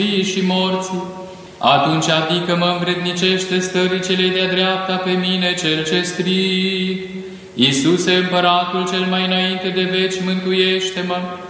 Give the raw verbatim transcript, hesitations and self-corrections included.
și morții, atunci adică-mă învrednicește stării celei de-a dreapta pe mine cel ce strig. Iisuse, Împăratul cel mai înainte de veci, mântuiește-mă!